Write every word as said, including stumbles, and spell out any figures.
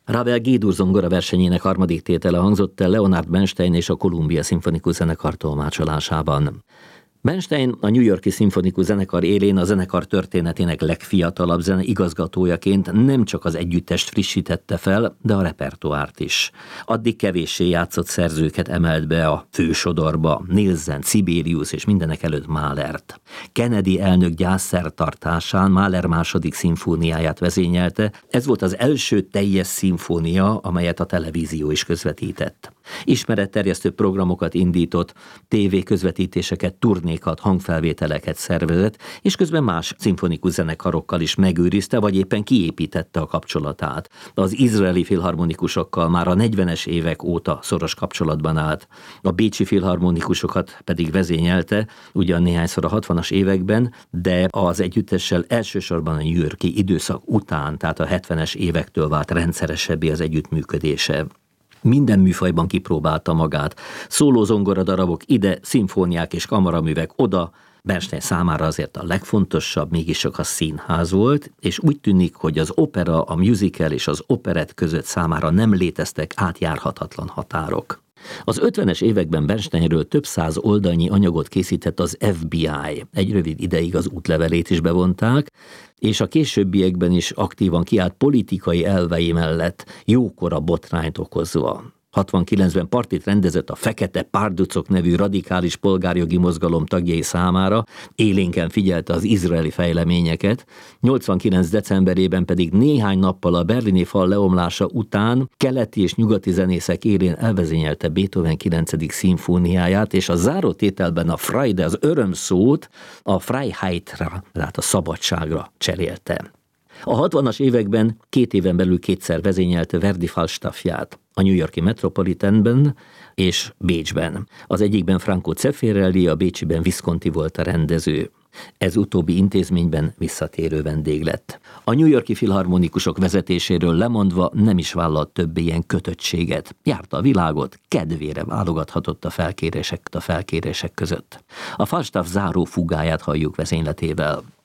Ravel G-dur zongora versenyének harmadik tétele hangzott el Leonard Bernstein és a Columbia Szimfonikus Zenekar tolmácsolásában. Bernstein a New York-i Szimfonikus Zenekar élén a zenekar történetének legfiatalabb zene igazgatójaként nem csak az együttest frissítette fel, de a repertoárt is. Addig kevéssé játszott szerzőket emelt be a fősodorba, Nielsen, Sibelius és mindenek előtt Mahlert. Kennedy elnök gyászszertartásán Mahler második szimfóniáját vezényelte, ez volt az első teljes szimfónia, amelyet a televízió is közvetített. Ismeretterjesztő programokat indított, tévéközvetítéseket, turnékat, hangfelvételeket szervezett, és közben más szimfonikus zenekarokkal is megőrizte, vagy éppen kiépítette a kapcsolatát. Az izraeli filharmonikusokkal már a negyvenes évek óta szoros kapcsolatban állt. A bécsi filharmonikusokat pedig vezényelte, ugyan néhányszor a hatvanas években, de az együttessel elsősorban a New York-i időszak után, tehát a hetvenes évektől vált rendszeresebbé az együttműködése. Minden műfajban kipróbálta magát. Szóló zongora darabok ide, szimfóniák és kamaraművek oda. Bernstein számára azért a legfontosabb mégiscsak a színház volt, és úgy tűnik, hogy az opera, a musical és az operett között számára nem léteztek átjárhatatlan határok. Az ötvenes években Bernsteinről több száz oldalnyi anyagot készített az ef bé i, egy rövid ideig az útlevelét is bevonták, és a későbbiekben is aktívan kiállt politikai elvei mellett jókora botrányt okozva. hatvankilencben partit rendezett a Fekete Párducok nevű radikális polgárjogi mozgalom tagjai számára, élénken figyelte az izraeli fejleményeket, nyolcvankilenc decemberében pedig néhány nappal a berlini fal leomlása után keleti és nyugati zenészek élén elvezényelte Beethoven kilencedik szimfóniáját, és a zárótételben a Freude, az öröm szót a Freiheitra, tehát a szabadságra cserélte. A hatvanas években két éven belül kétszer vezényelte Verdi Falstaffját, a New York-i Metropolitanben és Bécsben. Az egyikben Franco Zeffirelli, a bécsiben Visconti volt a rendező. Ez utóbbi intézményben visszatérő vendég lett. A New York-i filharmonikusok vezetéséről lemondva nem is vállalt több ilyen kötöttséget. Járta a világot, kedvére válogathatott a felkérések a felkérések között. A Falstaff záró fugáját halljuk vezényletével.